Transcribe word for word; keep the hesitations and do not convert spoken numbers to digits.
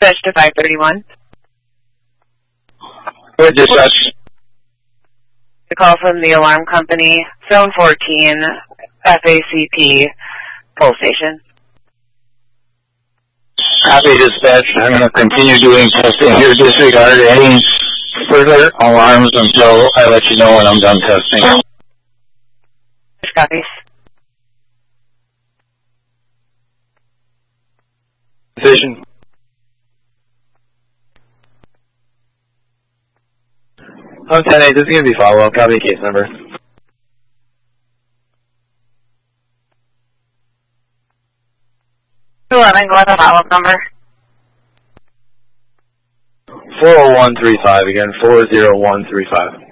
Dispatch to five thirty-one. Good dispatch. The call from the alarm company, Zone fourteen, F A C P, Pole Station. Copy, dispatch. I'm going to continue doing testing here. Disregard any further alarms until I let you know when I'm done testing. Copies. Vision. Oh, ten eight, this is going to be follow-up. Copy case number. two eleven, go with the follow-up number. four oh one three five, again, four oh one three five.